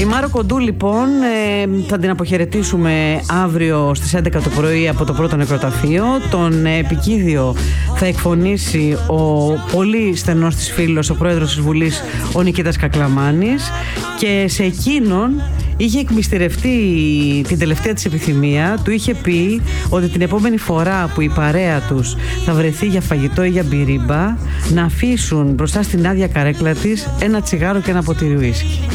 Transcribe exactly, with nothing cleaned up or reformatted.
Η Μάρο Κοντού λοιπόν ε, θα την αποχαιρετήσουμε αύριο στις έντεκα το πρωί από το πρώτο νεκροταφείο. Τον ε, επικίδιο θα εκφωνήσει ο πολύ στενός της φίλος, ο πρόεδρος της Βουλής, ο Νικήτας Κακλαμάνης, και σε εκείνον είχε εκμυστηρευτεί την τελευταία της επιθυμία. Του είχε πει ότι την επόμενη φορά που η παρέα τους θα βρεθεί για φαγητό ή για μπυρίμπα, να αφήσουν μπροστά στην άδεια καρέκλα της ένα τσιγάρο και ένα ποτήρι ουίσκι.